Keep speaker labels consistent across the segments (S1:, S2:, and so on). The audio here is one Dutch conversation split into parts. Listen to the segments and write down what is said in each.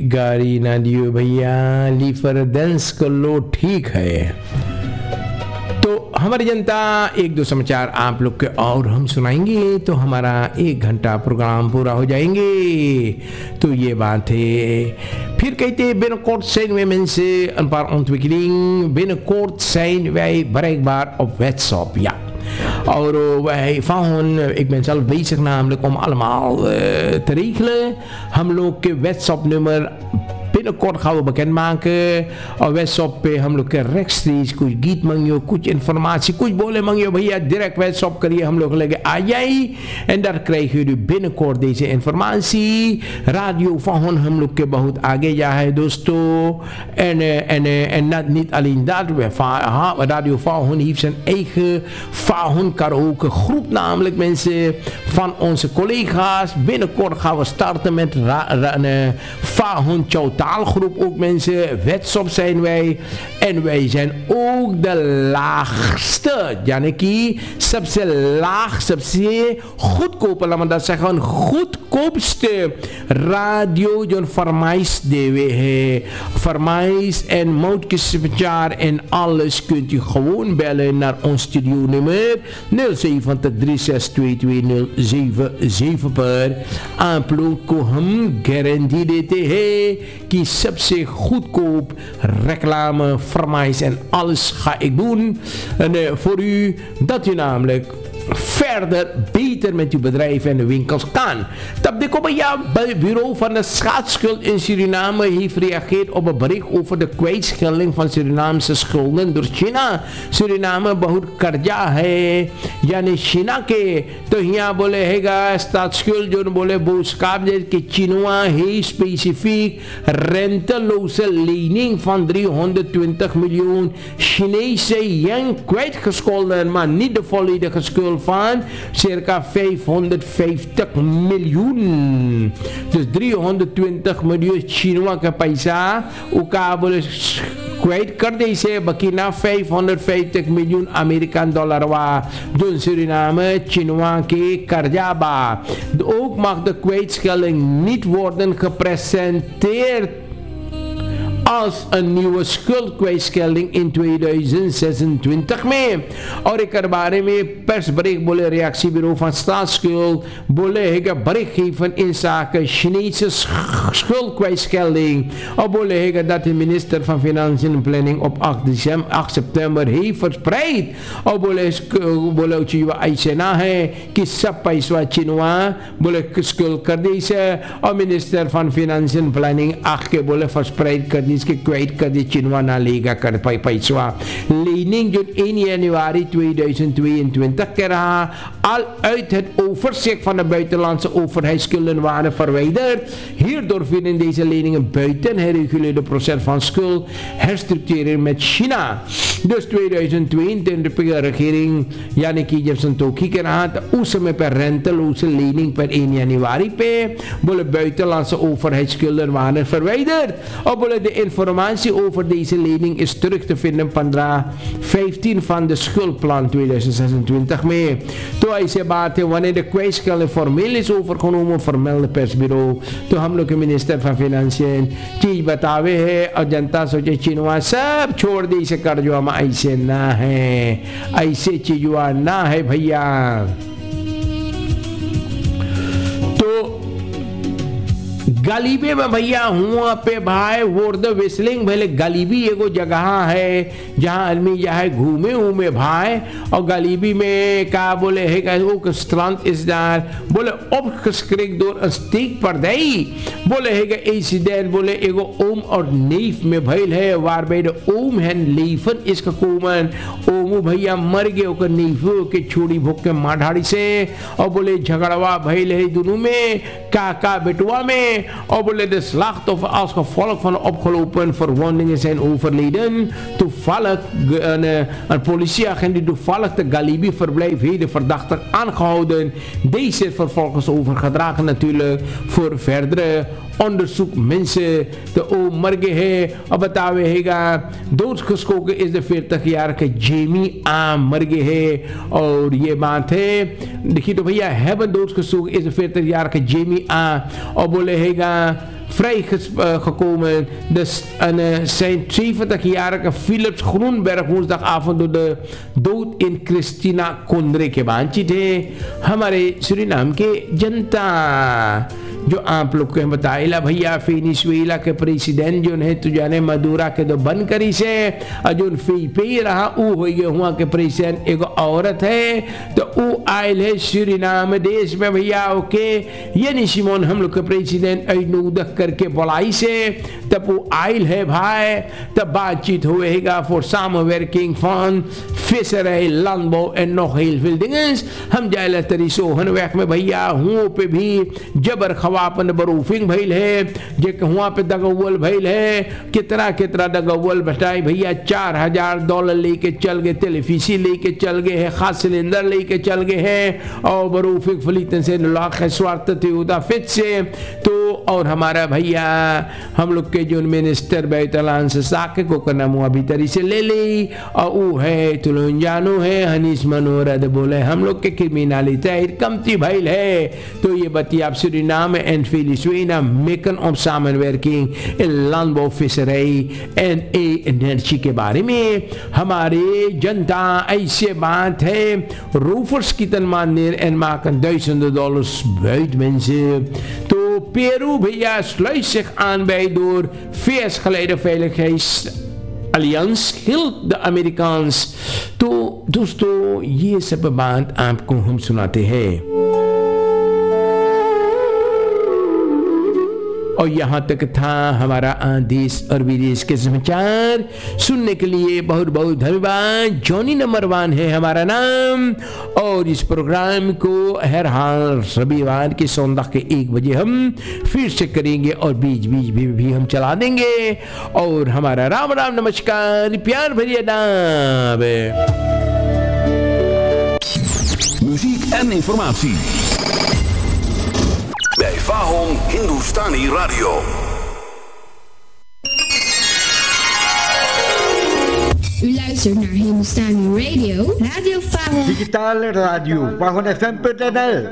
S1: गाड़ी ना दियो भैया, लीफरदेंस को लो ठीक है। तो हमारी जनता एक दो समाचार आप लोग के और हम सुनाएंगे तो हमारा 1 घंटा प्रोग्राम पूरा हो जाएंगे। तो ये बात है। Vier KT binnenkort zijn wij mensen een paar ontwikkelingen. Binnenkort zijn wij bereikbaar op WhatsApp. Ja. wij van, ik ben zelf bezig namelijk om allemaal te regelen. हम लोग के WhatsApp nummer binnenkort gaan we bekendmaken. और WhatsApp पे हम लोग के rechtstreeks कुछ गीत मांगियो, कुछ informatie, कुछ बोले मांगियो भैया, direct WhatsApp करिए, हम लोग लगे आ जाए. En daar krijgen jullie binnenkort deze informatie. Radio Vahon हम लोग के बहुत आगे जा है दोस्तों. En niet alleen dat, Radio Vahon heeft zijn eigen Vahon karaoke groep, namelijk mensen van onze collega's. Binnenkort gaan we starten met Vahon Chow taalgroep ook mensen. WhatsApp zijn wij. En wij zijn ook de laagste. Janeki, सबसे laag, सबसे goedkope, laat me dat zeggen, goedkoopste radio जो फरमाइश देवे है. Fरमाइश en moutjesverjaar en alles kunt u gewoon bellen naar ons studio-nummer 07036222077 पर. आप लोग को हम गारंटी देते हैं कि सबसे goedkoop reclame, फरमाइश en alles ga ik doen. En voor u dat u namelijk verder beter met uw bedrijf en de winkels kan. Het bureau van de schaatsschuld in Suriname heeft gereageerd op een bericht over de kwijtschelding van Surinaamse schulden door China. Suriname बहुत कर्जा है यानी चीना के, तो यहाँ बोले हैगा staatsschuld जो बोले boodschap कि China heeft specifiek renteloze lening van 320 miljoen Chinese yen kwijtgescholden, maar niet de volledige schuld van circa 550 miljoen. Dus 320 miljoen China का पैसा उका बोले क्वाइट कर दे से बकीना 550 miljoen Amerikaan dollar wa doen Suriname China के कर्जा बा. Ook mag de kwijtschelding niet worden gepresenteerd als een nieuwe schuldkwijtschelding in 2026 में. और एक बारे में persbericht बोले reactiebureau van staatsschuld बोले हैगा bericht geven in zaken Chinese schuldkwijtschelding. और बोले हैगा dat de minister van Financiën en Planning op 8 september heeft verspreid. और बोले उचिवा ऐसे ना है कि सब पैसा चिनवा बोले schuld कर दी से. और minister van Financiën en Planning आके बोले verspreid कर दी के kwijt kan die China na lega kan पैसा. Lening जो 1 januari 2022 kera al uit het overzicht van de buitenlandse overheidsschulden waren verwijderd. Hierdoor vinden deze leningen buiten het gereguleerde proces van schuld herstructureren met China. Dus 2022 de regering Janeki Jefferson Toki kera usame per renteloze lening per 1 januari pe bolle buitenlandse overheidsschulden waren verwijderd. Bolle de informatie over deze lening is terug te vinden van 15 van de schuldplan 2026 mee. Toen hij zei baten wanneer de kwijtschelding formeel is overgenomen, vermelde persbureau. Toen हमलोग minister van Financiën चीज बतावे है और जनता सोचे चिनवा सब छोड़ दे इसे कर्जवा में ऐसे ना है, ऐसे चीजवा ना है भैया. गलीबे में भैया हुआ पे भाई वोर्द विस्लिंग भले गलीबी एगो जगह है जहाँ आदमी जाए घूमे उमे भाई. और गलीबी में का बोले है ook strand is daar बोले opgeschrikt door een steekpartij. बोले है incident बोले एगो oom और neef में भइल है waarbij de oom hen leven is gekomen. ओमू भैया मर गए ओकर नेफू के छोड़ी भूख के माढ़ाड़ी से. और बोले झगड़वा भइल है दोनों में काका बेटवा में. और बोले de slachtoffer als gevolg van de opgelopen verwondingen zijn overleden. Toevallig een politieagent die toevallig de Galibi verblijf heeft de verdachte aangehouden. Deze is vervolgens overgedragen natuurlijk voor verdere onderzoek. Mensen de oom Marge he अब बतावे हैगा doodgeschoten is de 40-jarige Jamie A. Marge he. और ये बात है देखिए तो भैया hebben doodgeschoten is de 40-jarige Jamie A. और बोले हैगा vrijgekomen. Zijn 70-jarige Philips Groenberg woensdagavond door de dood in Christina Kondre के बातचीत है हमारे सूरीनाम के जनता जो आप लोग को बताइला भैया वेनेजुएला के प्रेसिडेंट जो है तो जाने मदुरा के तो बंद करी से और जो पे रहा वो हो गया हुआ के प्रेसिडेंट एक औरत है तो वो आयल है सूरीनाम देश में भैया ओके ये निशिमोन हम लोग के प्रेसिडेंट नूदक करके बुलाई से तब वो आयल है भाई तब बातचीत हुएगा voor samenwerking van visserij, landbouw en nog heel veel dingen. हम जायला तरी सोहन वैक में भैया हुओं पे भी जबर खवापन बरूफिंग भइल है जे हुआ पे दगवल भइल है कितना कितना दगवल बटाई भैया $4,000 लेके चल गए टेलीफिसी लेके चल गए है खास सिलेंडर लेके चल गए हैं और बरूफिंग फलीतन से लाख स्वार्थ त्योदा फिट से तो और हमारा भैया हम लोग के जो मिनिस्टर बैतलान से साके को करना मुआ भीतरी से ले ली और वो है तुलंजानो है हनीस मनोरद बोले हम लोग के criminaliteit कमती भइल है तो ये बती आप Suriname en Venezuela Makan op samenwerking in landbouw, visserij en energie के बारे में हमारे जनता ऐसे बात है रोफर्स की तनमान neer en maken $1000 buiten mensen तो Peru भैया sluit zich aan bij door VS geleide veiligheidsalliantie hield de Amerikaans तो दोस्तों ये सब बात आपको हम सुनाते हैं और यहाँ तक था हमारा देश और विदेश के समाचार सुनने के लिए बहुत बहुत धन्यवाद जॉनी नंबर 1 है हमारा नाम और इस प्रोग्राम को हर हाल रविवार के संध्या के 1 बजे हम फिर से करेंगे और बीच बीच भी हम चला देंगे और हमारा राम राम नमस्कार प्यार भरी आदाब
S2: muziek en informatie bij Vahon Hindustani Radio.
S3: U luistert naar Hindustani Radio. Radio Vahon.
S4: Digitale radio. VahonFM.nl.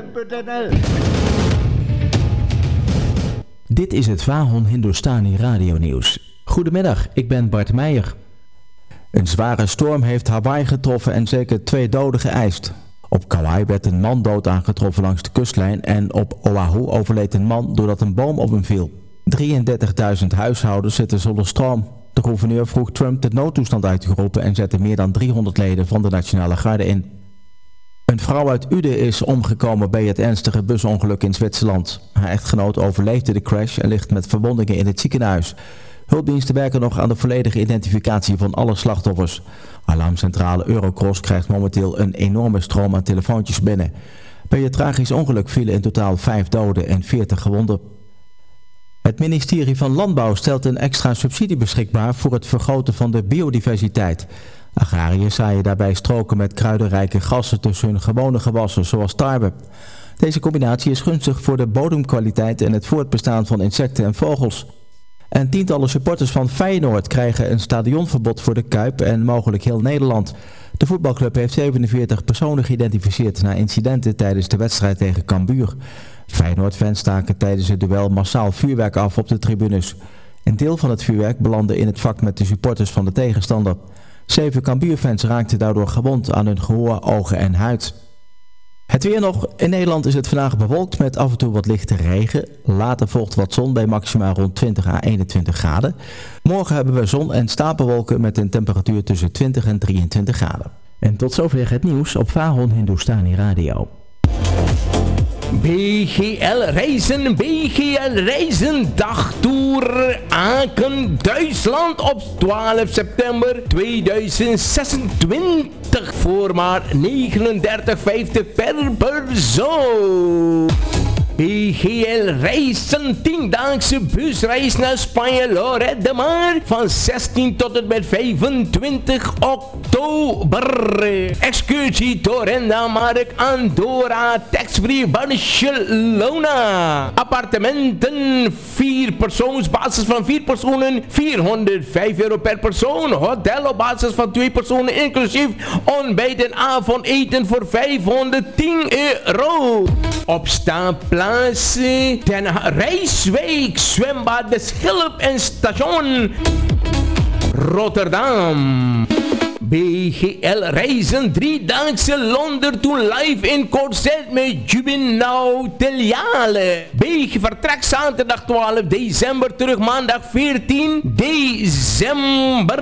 S5: Dit is het Vahon Hindustani Radio nieuws. Goedemiddag, ik ben Bart Meijer. Een zware storm heeft Hawaii getroffen en zeker 2 doden geëist. Op Kauai werd een man dood aangetroffen langs de kustlijn en op Oahu overleed een man doordat een boom op hem viel. 33.000 huishoudens zitten zonder stroom. De gouverneur vroeg Trump de noodtoestand uit te roepen en zette meer dan 300 leden van de Nationale Garde in. Een vrouw uit Uden is omgekomen bij het ernstige busongeluk in Zwitserland. Haar echtgenoot overleefde de crash en ligt met verwondingen in het ziekenhuis. Hulpdiensten werken nog aan de volledige identificatie van alle slachtoffers. Alarmcentrale Eurocross krijgt momenteel een enorme stroom aan telefoontjes binnen. Bij het tragisch ongeluk vielen in totaal 5 doden en 40 gewonden. Het ministerie van Landbouw stelt een extra subsidie beschikbaar voor het vergroten van de biodiversiteit. Agrariërs zaaien daarbij stroken met kruidenrijke gassen tussen hun gewone gewassen zoals tarwe. Deze combinatie is gunstig voor de bodemkwaliteit en het voortbestaan van insecten en vogels. En tientallen supporters van Feyenoord krijgen een stadionverbod voor de Kuip en mogelijk heel Nederland. De voetbalclub heeft 47 personen geïdentificeerd na incidenten tijdens de wedstrijd tegen Cambuur. Feyenoord-fans staken tijdens het duel massaal vuurwerk af op de tribunes. Een deel van het vuurwerk belandde in het vak met de supporters van de tegenstander. 7 Cambuur-fans raakten daardoor gewond aan hun gehoor, ogen en huid. Het weer nog. In Nederland is het vandaag bewolkt met af en toe wat lichte regen. Later volgt wat zon bij maxima rond 20 à 21 graden. Morgen hebben we zon en stapelwolken met een temperatuur tussen 20 en 23 graden. En tot zover het nieuws op Vahon Hindustani Radio.
S1: BGL Reizen dagtoer Aken Duitsland op 12 september 2026 voor maar $39,50 per persoon. BGL Reizen 10-daagse busreis naar Spanje Lloret de Mar van 16 tot en met 25 oktober. Excursie Torrenda Mark Andorra tax-free Barcelona. Appartementen 4 persoons, basis van 4 personen, €405 per persoon. Hotel op basis van 2 personen inclusief ontbijt en avondeten voor €510. Opstaanplaats Rijswijk, zwembad De Schilp en station Rotterdam. BGL Reizen 3-daagse Londen to live in concert met Jubinau Teliale. BG vertrekt zaterdag 12 december, terug maandag 14 december.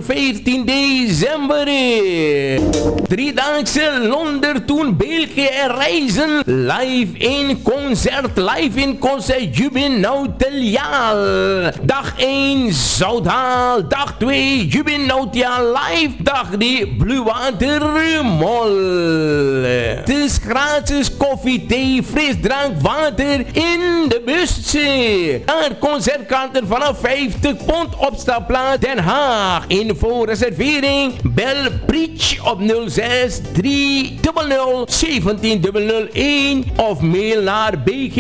S1: 3-daagse Londen to BGL Reizen live in concert Jubinau Teliale. Dag 1 Zouthaal, dag 2 Jubinau Teliale live. Dag die Blue Water Mall. Het is gratis koffie, thee, frisdrank, water in de bus. Concertkaarten vanaf 50 pond opstapplaats Den Haag. Info reservering bel Preach op 06 300 17001 of mail naar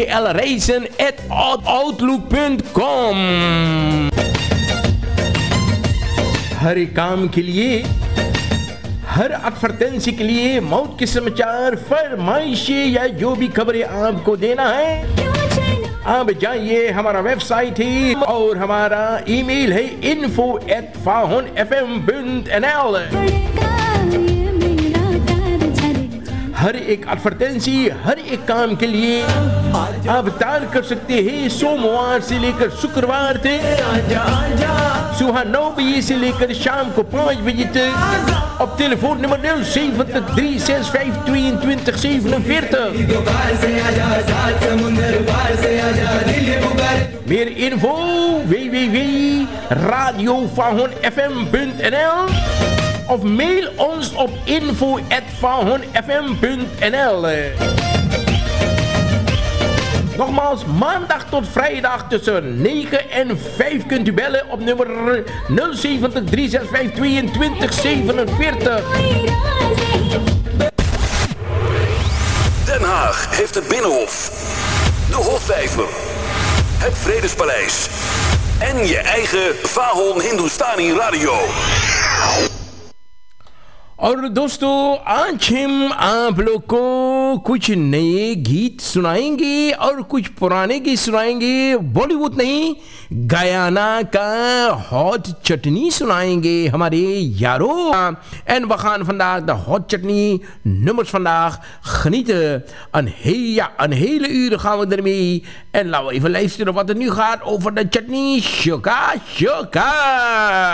S1: bglreizen@outlook.com. हर काम के लिए, हर एडवर्टेंसी के लिए, मौत के समाचार, फरमाइशें या जो भी खबरें आपको देना है, आप जाइए हमारा वेबसाइट है और हमारा ईमेल है info@fahonfm.nl। हर एक एडवर्टेंसी, हर एक काम के लिए आप तार कर सकते हैं सोमवार से लेकर शुक्रवार तक सुबह 9 बजे से लेकर शाम को 5 बजे तक op telefoonnummer 070 365 22 47. Meer info www.radiofahonfm.nl of mail ons op info@fahonfm.nl. Nogmaals, maandag tot vrijdag tussen 9 en 5 kunt u bellen op nummer 070 365 22 47.
S2: Den Haag heeft het Binnenhof, de Hofvijver, het Vredespaleis en je eigen Fahon Hindustani Radio.
S1: और दोस्तों आज हम आप लोग को कुछ नए गीत सुनाएंगे और कुछ पुराने गीत सुनाएंगे। बॉलीवुड नहीं, गयाना का हॉट चटनी सुनाएंगे हमारे यारो। En we gaan vandaag de hot chutney nummers vandaag genieten. Een hele uur gaan we ermee. En laten we even luisteren wat er nu gaat over de chutney. Shoka, shoka.